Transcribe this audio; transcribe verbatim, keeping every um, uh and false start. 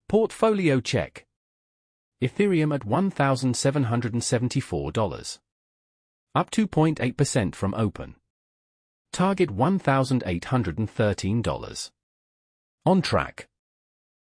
Portfolio check. Ethereum at one thousand seven hundred seventy-four dollars. Up two point eight percent from open. Target one thousand eight hundred thirteen dollars. On track.